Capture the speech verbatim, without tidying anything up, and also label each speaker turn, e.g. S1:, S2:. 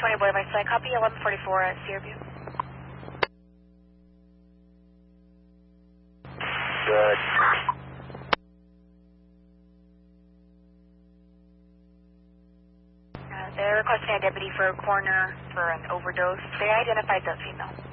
S1: twenty Boy, my side, copy eleven forty-four at Searview.
S2: Good.
S1: Uh, they're requesting a deputy for a coroner for an overdose. They identified the female.